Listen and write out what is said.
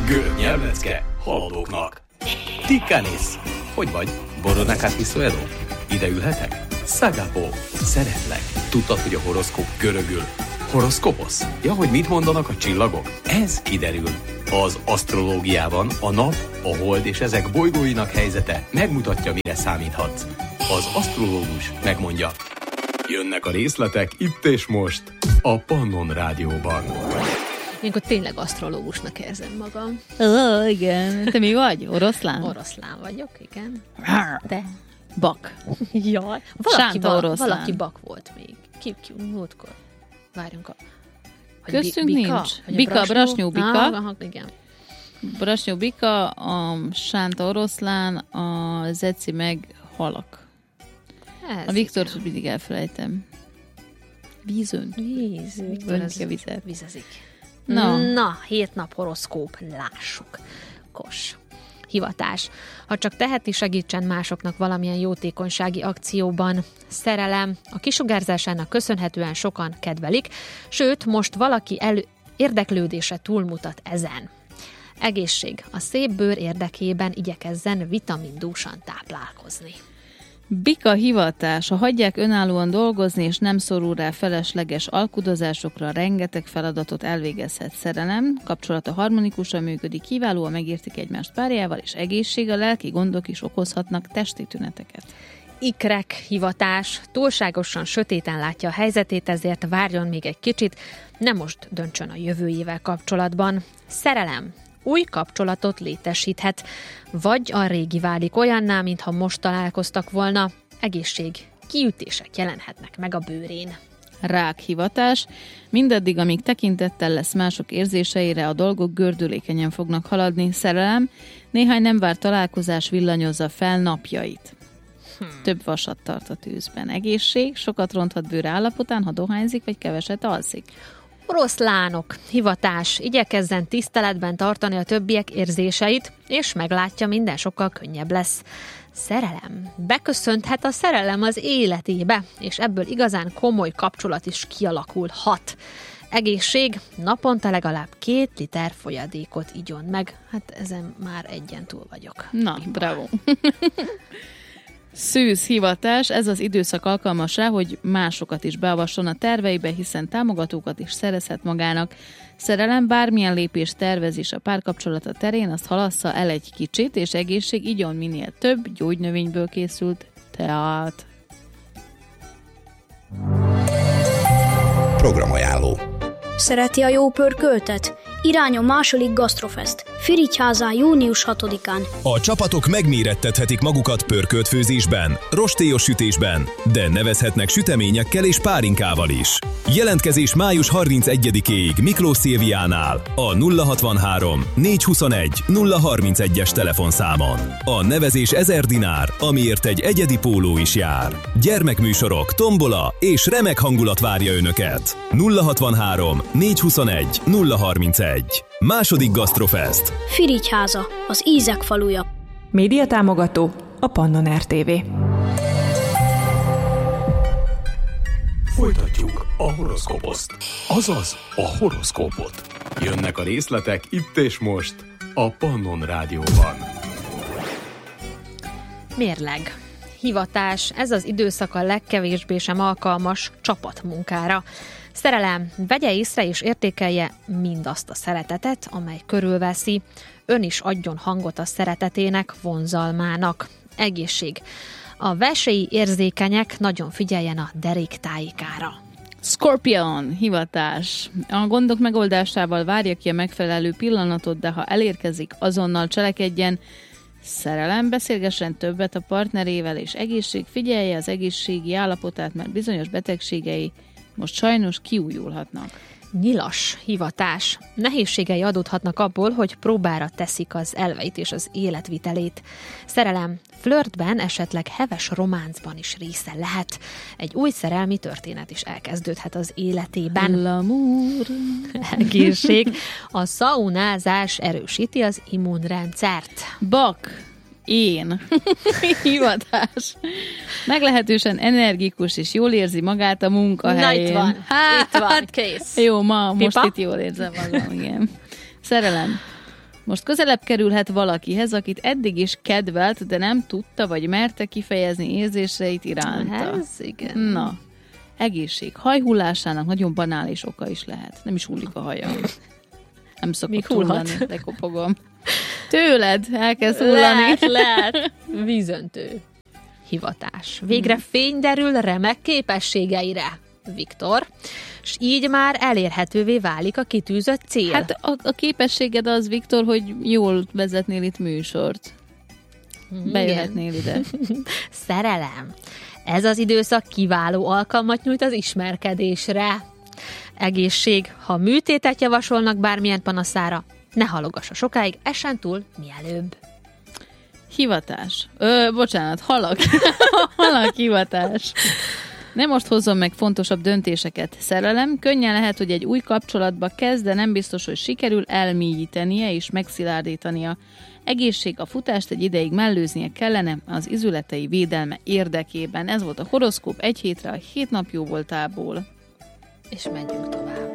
Nyelvlecke haladóknak. Tikkanis. Hogy vagy? Boronakát viszoleló? Ide ülhetek? Szagapó. Szeretlek. Tudtad, hogy a horoszkóp görögül horoszkoposz? Ja, hogy mit mondanak a csillagok? Ez kiderül. Az asztrológiában a nap, a hold és ezek bolygóinak helyzete megmutatja, mire számíthatsz. Az asztrológus megmondja. Jönnek a részletek itt és most a Pannon Rádióban. Ilyenkor tényleg asztrológusnak érzem magam. Igen. Te mi vagy? Oroszlán? Oroszlán vagyok, igen. De? Bak. Jaj. Valaki bak volt még. Ki múltkor. Várjunk. Köztünk nincs. Bika, Brasnyó Bika. Igen. Brasnyó Bika, a Sánta oroszlán, a Zeci meg halak. A Viktor mindig elfelejtem. Vízön. Viktor a vizet. Vizezik. Na, 7 nap horoszkóp, lássuk. Kos. Hivatás. Ha csak teheti, segítsen másoknak valamilyen jótékonysági akcióban. Szerelem. A kisugárzásának köszönhetően sokan kedvelik, sőt, most valaki érdeklődése túlmutat ezen. Egészség. A szép bőr érdekében igyekezzen vitamindúsan táplálkozni. Bika hivatás. Ha hagyják önállóan dolgozni, és nem szorul rá felesleges alkudozásokra, rengeteg feladatot elvégezhet. Szerelem, kapcsolata harmonikusan működik, kiválóan megértik egymást párjával, és egészség, a lelki gondok is okozhatnak testi tüneteket. Ikrek hivatás. Túlságosan sötéten látja a helyzetét, ezért várjon még egy kicsit, nem most döntsön a jövőjével kapcsolatban. Szerelem. Új kapcsolatot létesíthet, vagy a régi válik olyanná, mintha most találkoztak volna. Egészség, kiütések jelenhetnek meg a bőrén. Rák hivatás. Mindaddig, amíg tekintettel lesz mások érzéseire, a dolgok gördülékenyen fognak haladni. Szerelem. Néhány nem várt találkozás villanyozza fel napjait. Több vasat tart a tűzben. Egészség. Sokat ronthat bőr állapotán, ha dohányzik, vagy keveset alszik. Oroszlánok, hivatás, igyekezzen tiszteletben tartani a többiek érzéseit, és meglátja, minden sokkal könnyebb lesz. Szerelem. Beköszönthet a szerelem az életébe, és ebből igazán komoly kapcsolat is kialakulhat. Egészség, naponta legalább 2 liter folyadékot igyon meg. Hát ezen már egyen túl vagyok. Na, bravo! Szűz hivatás, ez az időszak alkalmas rá, hogy másokat is beavasson a terveibe, hiszen támogatókat is szerezhet magának. Szerelem, bármilyen lépést tervez is a párkapcsolata terén, azt halassza el egy kicsit, és egészség, igyon minél több gyógynövényből készült teát. Programajánló. Szereti a jó pörköltet? Irány a második Gastrofest. Firityházán június 6-án. A csapatok megmérettethetik magukat pörkölt főzésben, rostélyos sütésben, de nevezhetnek süteményekkel és pálinkával is. Jelentkezés május 31-éig Miklós Szilviánál a 063 421 031-es telefonszámon. A nevezés 1000 dinár, amiért egy egyedi póló is jár. Gyermekműsorok, tombola és remek hangulat várja önöket. 063 421 031. Második Gastrofest. Firityháza, az ízek faluja. Média támogató a Pannon RTV. Folytatjuk a horoszkóposzt, azaz a horoszkópot. Jönnek a részletek itt és most a Pannon Rádióban. Mérleg. Hivatás. Ez az időszak a legkevésbé sem alkalmas csapatmunkára. Szerelem. Vegye észre és értékelje mindazt a szeretetet, amely körülveszi. Ön is adjon hangot a szeretetének, vonzalmának. Egészség. A versei érzékenyek nagyon figyeljen a deréktájikára. Scorpion, hivatás. A gondok megoldásával várja ki a megfelelő pillanatot, de ha elérkezik, azonnal cselekedjen. Szerelem, beszélgessen többet a partnerével, és egészség, figyelje az egészségi állapotát, mert bizonyos betegségei most sajnos kiújulhatnak. Nyilas, hivatás. Nehézségei adódhatnak abból, hogy próbára teszik az elveit és az életvitelét. Szerelem. Flörtben, esetleg heves románcban is része lehet. Egy új szerelmi történet is elkezdődhet az életében. L'amour. Egészség. A szaunázás erősíti az immunrendszert. Bak. Én. Hivatás. Meglehetősen energikus és jól érzi magát a munkahelyén. Na, itt van. Itt van. Kész. Jó, Pipa? most itt jól érzem magam, igen. Szerelem. Most közelebb kerülhet valakihez, akit eddig is kedvelt, de nem tudta, vagy merte kifejezni érzéseit iránta. Ez igen. Na, egészség. Hajhullásának nagyon banális oka is lehet. Nem is hullik a haja. Nem szokott hullani, de kopogom. Tőled elkezd hullani. Lehet. Vízöntő. Hivatás. Végre fény derül remek képességeire, Viktor, és így már elérhetővé válik a kitűzött cél. Hát a képességed az, Viktor, hogy jól vezetnél itt műsort. Bejöhetnél ide. Szerelem. Ez az időszak kiváló alkalmat nyújt az ismerkedésre. Egészség. Ha műtétet javasolnak bármilyen panaszára, ne halogassa sokáig, essen túl mielőbb. Hivatás. Bocsánat, halak. Halak hivatás. Nem most hozzon meg fontosabb döntéseket. Szerelem. Könnyen lehet, hogy egy új kapcsolatba kezd, de nem biztos, hogy sikerül elmélyítenie és megszilárdítania. Egészség. A futást egy ideig mellőznie kellene az izületei védelme érdekében. Ez volt a horoszkóp egy hétre a 7 nap jó voltából. És menjünk tovább.